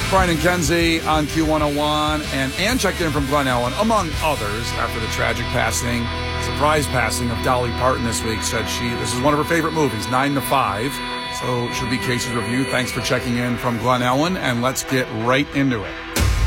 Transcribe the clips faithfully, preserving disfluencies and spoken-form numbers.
Brian and Kenzie on Q one oh one, and Ann checked in from Glen Ellen, among others, after the tragic passing, surprise passing of Dolly Parton this week. Said she, this is one of her favorite movies, nine to five. So should be Casey's review. Thanks for checking in from Glen Ellen, and let's get right into it.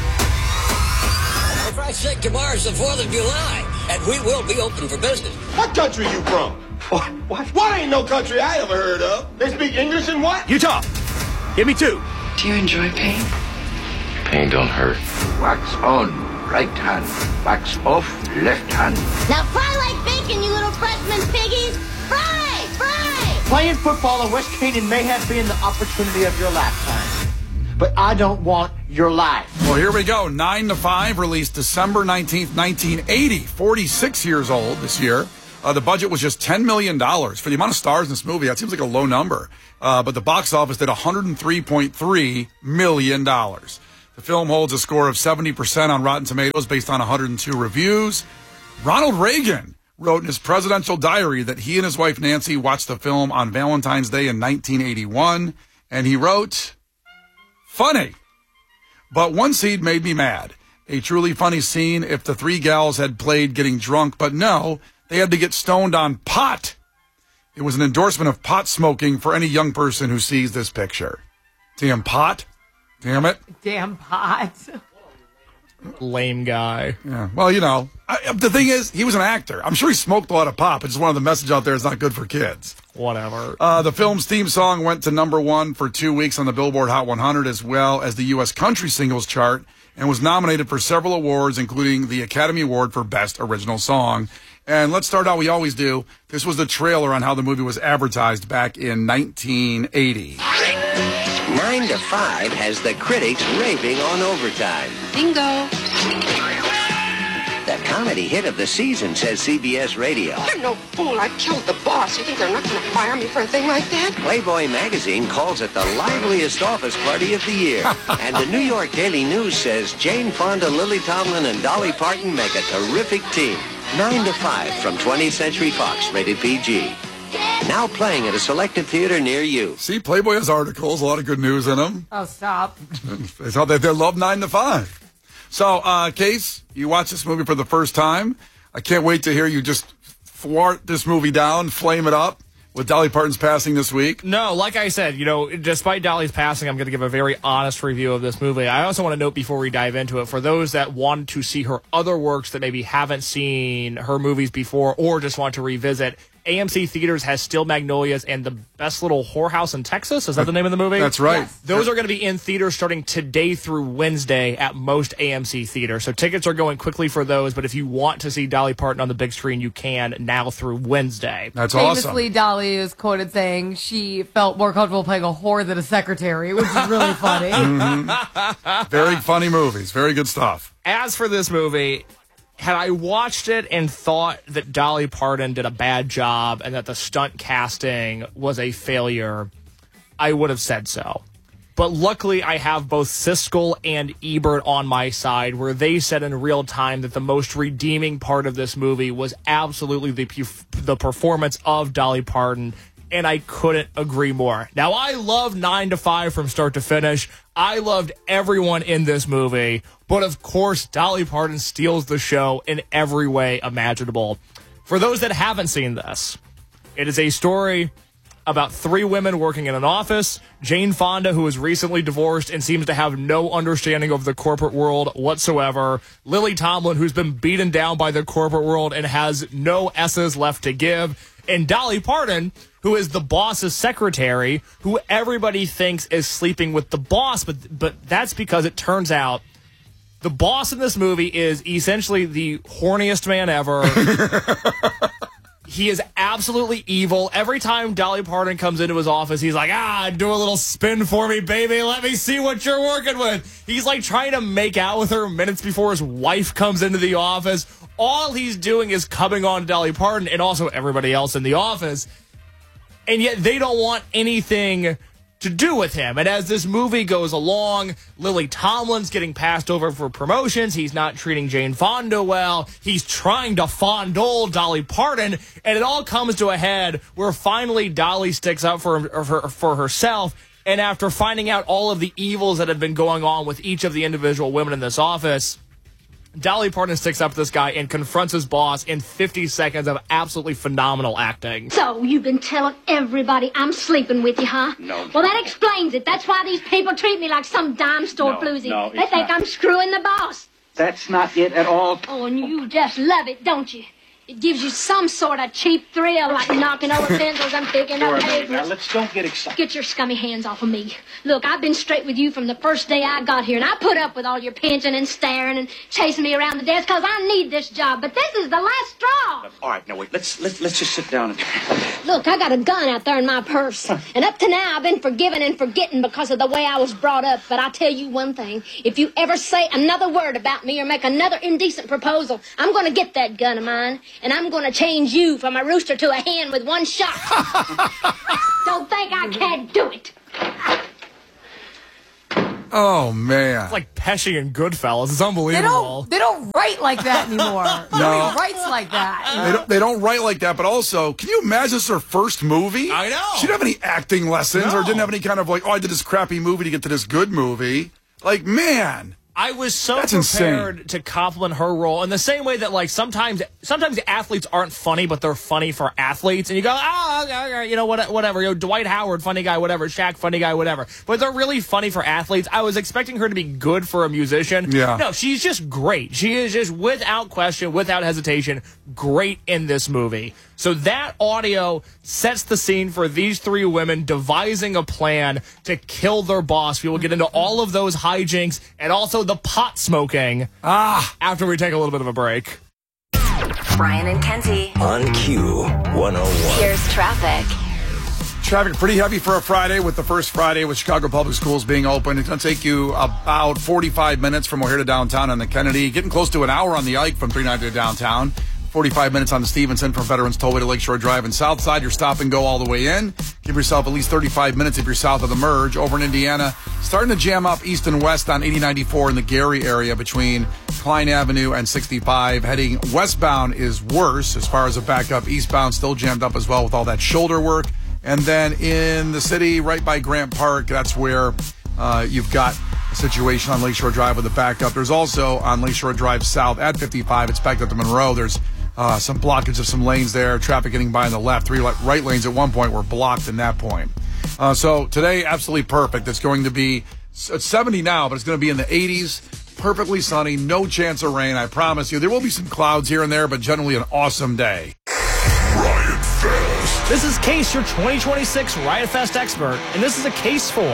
For Christ's sake, tomorrow's the fourth of July, and we will be open for business. What country you from? What? What? What ain't no country I ever heard of? They speak English and what? Utah. Give me two. Do you enjoy pain? Pain don't hurt. Wax on, right hand. Wax off, left hand. Now fry like bacon, you little freshman piggies. Fry! Fry! Playing football at West Canaan may have been the opportunity of your lifetime, but I don't want your life. Well, here we go. nine to five, released December nineteenth, nineteen eighty. forty-six years old this year. Uh, the budget was just ten million dollars. For the amount of stars in this movie, that seems like a low number. Uh, but the box office did one hundred three point three million dollars. The film holds a score of seventy percent on Rotten Tomatoes based on one hundred two reviews. Ronald Reagan wrote in his presidential diary that he and his wife Nancy watched the film on Valentine's Day in nineteen eighty-one. And he wrote, "Funny, but one scene made me mad. A truly funny scene if the three gals had played getting drunk, but no, they had to get stoned on pot. It was an endorsement of pot smoking for any young person who sees this picture." Damn pot. Damn it. Damn pot. Lame guy. Yeah. Well, you know, I, the thing is, he was an actor. I'm sure he smoked a lot of pot, but just one of the message out there is not good for kids. Whatever. Uh, the film's theme song went to number one for two weeks on the Billboard Hot one hundred, as well as the U S Country Singles Chart, and was nominated for several awards, including the Academy Award for Best Original Song. And let's start out, we always do. This was the trailer on how the movie was advertised back in nineteen eighty. Nine to five has the critics raving on Overtime. Bingo. The comedy hit of the season, says C B S Radio. You're no fool. I killed the boss. You think they're not going to fire me for a thing like that? Playboy magazine calls it the liveliest office party of the year. And the New York Daily News says Jane Fonda, Lily Tomlin, and Dolly Parton make a terrific team. Nine to five from twentieth Century Fox, rated P G. Now playing at a selected theater near you. See, Playboy has articles, a lot of good news in them. Oh, stop. They thought that they love nine to five. So, uh, Case, you watch this movie for the first time. I can't wait to hear you just thwart this movie down, flame it up with Dolly Parton's passing this week. No, like I said, you know, despite Dolly's passing, I'm going to give a very honest review of this movie. I also want to note before we dive into it, for those that want to see her other works that maybe haven't seen her movies before or just want to revisit, A M C Theaters has Still Magnolias and The Best Little Whorehouse in Texas. Is that the name of the movie? That's right. Yes. Those are going to be in theaters starting today through Wednesday at most A M C theaters. So tickets are going quickly for those, but if you want to see Dolly Parton on the big screen, you can now through Wednesday. That's Famously, awesome. Dolly is quoted saying she felt more comfortable playing a whore than a secretary, which is really funny. Mm-hmm. Very funny movies. Very good stuff. As for this movie, had I watched it and thought that Dolly Parton did a bad job and that the stunt casting was a failure, I would have said so. But luckily, I have both Siskel and Ebert on my side, where they said in real time that the most redeeming part of this movie was absolutely the, the performance of Dolly Parton, and I couldn't agree more. Now, I love nine to five from start to finish. I loved everyone in this movie, but of course, Dolly Parton steals the show in every way imaginable. For those that haven't seen this, it is a story about three women working in an office. Jane Fonda, who is recently divorced and seems to have no understanding of the corporate world whatsoever. Lily Tomlin, who's been beaten down by the corporate world and has no S's left to give. And Dolly Parton, who is the boss's secretary, who everybody thinks is sleeping with the boss, but but that's because it turns out the boss in this movie is essentially the horniest man ever. He is absolutely evil. Every time Dolly Parton comes into his office, he's like, ah, do a little spin for me, baby. Let me see what you're working with. He's like trying to make out with her minutes before his wife comes into the office. All he's doing is coming on Dolly Parton and also everybody else in the office. And yet they don't want anything to do with him. And as this movie goes along, Lily Tomlin's getting passed over for promotions. He's not treating Jane Fonda well. He's trying to fondle Dolly Parton. And it all comes to a head where finally Dolly sticks up for, for, for herself And after finding out all of the evils that have been going on with each of the individual women in this office, Dolly Parton sticks up to this guy and confronts his boss in fifty seconds of absolutely phenomenal acting. So, you've been telling everybody I'm sleeping with you, huh? No. Well, that explains it. That's why these people treat me like some dime store No, floozy. no, they it's think not. I'm screwing the boss. That's not it at all. Oh, and you just love it, don't you? It gives you some sort of cheap thrill, like knocking over pencils and picking All up right, now papers. let's don't get excited. Get your scummy hands off of me. Look, I've been straight with you from the first day I got here, and I put up with all your pinching and staring and chasing me around the desk because I need this job, but this is the last straw. All right, now wait. Let's let's let's just sit down and. Look, I got a gun out there in my purse, and up to now I've been forgiven and forgetting because of the way I was brought up, but I'll tell you one thing. If you ever say another word about me or make another indecent proposal, I'm going to get that gun of mine, and I'm going to change you from a rooster to a hen with one shot. Don't think I can't do it. Oh, man. It's like Pesci and Goodfellas. It's They unbelievable. don't, they don't write like that anymore. Nobody writes like that. They don't, they don't write like that, but also, can you imagine this is her first movie? I know. She didn't have any acting lessons or No. didn't have any kind of like, oh, I did this crappy movie to get to this good movie. Like, man. I was so That's prepared insane. to compliment her role in the same way that, like, sometimes sometimes athletes aren't funny, but they're funny for athletes. And you go, oh, okay, okay, you know, what, whatever. You know, Dwight Howard, funny guy, whatever. Shaq, funny guy, whatever. But they're really funny for athletes. I was expecting her to be good for a musician. Yeah. No, she's just great. She is just, without question, without hesitation, great in this movie. So that audio sets the scene for these three women devising a plan to kill their boss. We will get into all of those hijinks and also the pot smoking ah, after we take a little bit of a break. Brian and Kenzie. On Q one oh one. Here's traffic. Traffic pretty heavy for a Friday with the first Friday with Chicago Public Schools being open. It's going to take you about forty-five minutes from O'Hare to downtown on the Kennedy. Getting close to an hour on the Ike from three ninety to downtown. forty-five minutes on the Stevenson from Veterans Tollway to Lakeshore Drive and Southside. You're stop and go all the way in. Give yourself at least thirty-five minutes if you're south of the merge. Over in Indiana, starting to jam up east and west on eighty ninety-four in the Gary area between Klein Avenue and sixty-five. Heading westbound is worse as far as a backup. Eastbound still jammed up as well with all that shoulder work. And then in the city, right by Grant Park, that's where uh, you've got a situation on Lakeshore Drive with a backup. There's also on Lakeshore Drive South at fifty-five. It's backed up to Monroe. There's uh, some blockage of some lanes there. Traffic getting by on the left. Three right lanes at one point were blocked in that point. Uh, so today, absolutely perfect. It's going to be it's seventy now, but it's going to be in the eighties. Perfectly sunny. No chance of rain, I promise you. There will be some clouds here and there, but generally an awesome day. Riot Fest. This is Case, your twenty twenty-six Riot Fest expert, and this is a case for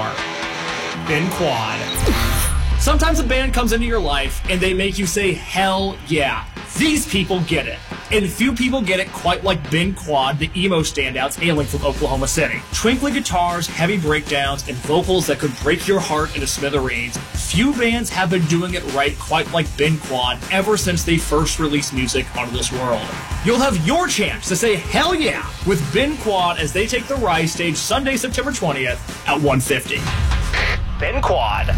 Ben Quad. Sometimes a band comes into your life and they make you say, hell yeah. These people get it. And few people get it quite like Ben Quad, the emo standouts hailing from Oklahoma City. Twinkly guitars, heavy breakdowns, and vocals that could break your heart into smithereens. Few bands have been doing it right quite like Ben Quad ever since they first released music onto this world. You'll have your chance to say hell yeah with Ben Quad as they take the Rise stage Sunday, September twentieth at one fifty. Ben Quad.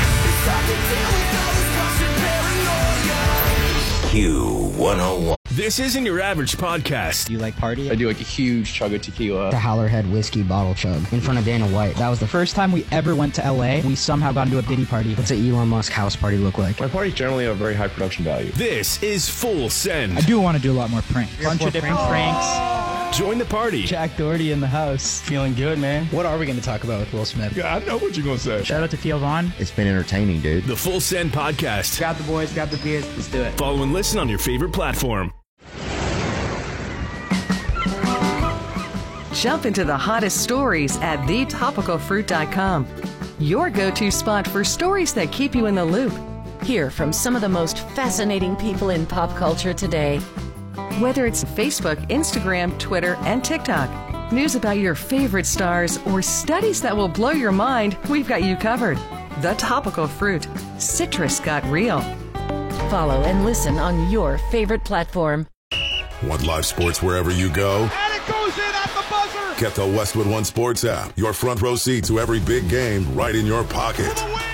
Q one oh one. This isn't your average podcast. Do you like party? I do like a huge chug of tequila. The Howlerhead whiskey bottle chug in front of Dana White. That was the first time we ever went to L A. We somehow got into a Diddy party. What's an Elon Musk house party look like? My parties generally have very high production value. This is Full Send. I do want to do a lot more pranks. A bunch of different pranks. Join the party. Jack Doherty in the house. Feeling good, man. What are we going to talk about with Will Smith? Yeah, I know what you're going to say. Shout out to Theo Vaughn. It's been entertaining, dude. The Full Send podcast. Got the boys, got the beers. Let's do it. Follow and listen on your favorite platform. Jump into the hottest stories at the topical fruit dot com. Your go-to spot for stories that keep you in the loop. Hear from some of the most fascinating people in pop culture today. Whether it's Facebook, Instagram, Twitter, and TikTok, news about your favorite stars, or studies that will blow your mind, we've got you covered. The Topical Fruit. Citrus got real. Follow and listen on your favorite platform. Want live sports wherever you go? And it goes in at the buzzer! Get the Westwood One Sports app. Your front row seat to every big game right in your pocket. For the win!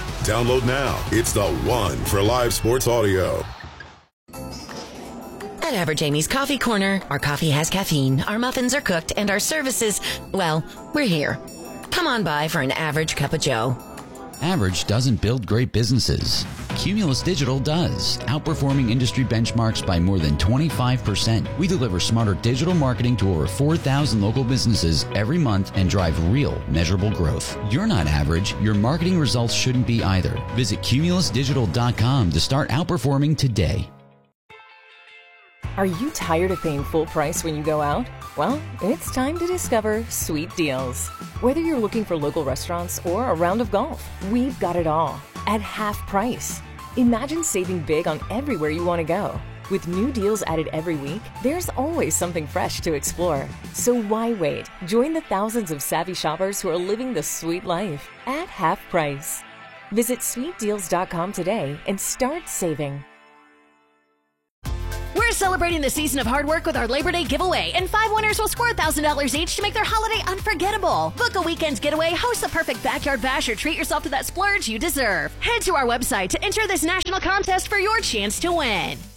Download now. It's the one for live sports audio. At At Average Amy's Coffee Corner, our coffee has caffeine, our muffins are cooked, and our services, well, we're here. Come on by for an average cup of joe. Average doesn't build great businesses. Cumulus Digital does, outperforming industry benchmarks by more than twenty-five percent. We deliver smarter digital marketing to over four thousand local businesses every month and drive real, measurable growth. You're not average. Your marketing results shouldn't be either. Visit cumulus digital dot com to start outperforming today. Are you tired of paying full price when you go out? Well, it's time to discover Sweet Deals. Whether you're looking for local restaurants or a round of golf, we've got it all at half price. Imagine saving big on everywhere you want to go. With new deals added every week, there's always something fresh to explore. So why wait? Join the thousands of savvy shoppers who are living the sweet life at half price. Visit sweet deals dot com today and start saving. We're celebrating the season of hard work with our Labor Day giveaway, and five winners will score one thousand dollars each to make their holiday unforgettable. Book a weekend's getaway, host the perfect backyard bash, or treat yourself to that splurge you deserve. Head to our website to enter this national contest for your chance to win.